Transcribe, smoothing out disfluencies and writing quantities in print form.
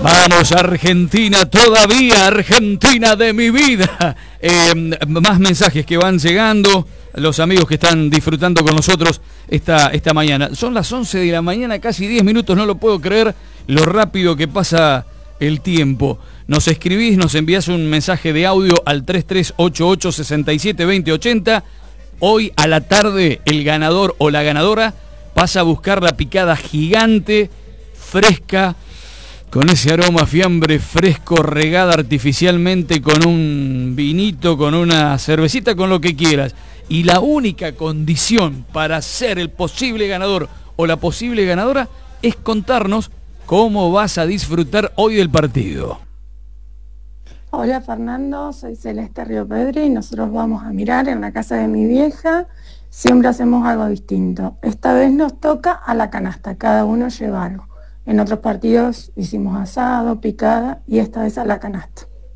Vamos, Argentina, todavía, Argentina de mi vida. Más mensajes que van llegando, los amigos que están disfrutando con nosotros esta mañana. Son las 11 de la mañana, casi 10 minutos, no lo puedo creer, lo rápido que pasa el tiempo. Nos escribís, nos envías un mensaje de audio al 3388-672080. Hoy a la tarde el ganador o la ganadora pasa a buscar la picada gigante, fresca, con ese aroma a fiambre fresco, regada artificialmente con un vinito, con una cervecita, con lo que quieras. Y la única condición para ser el posible ganador o la posible ganadora es contarnos cómo vas a disfrutar hoy del partido. Hola Fernando, soy Celeste Río Pedri y nosotros vamos a mirar en la casa de mi vieja. Siempre hacemos algo distinto. Esta vez nos toca a la canasta, cada uno lleva algo. En otros partidos hicimos asado, picada y esta vez a la canasta.